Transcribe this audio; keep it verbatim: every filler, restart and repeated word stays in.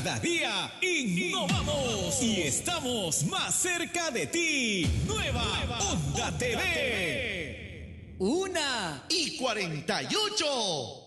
Cada día innovamos y estamos más cerca de ti. Nueva, Nueva Onda, Onda T V. Una y cuarenta y ocho.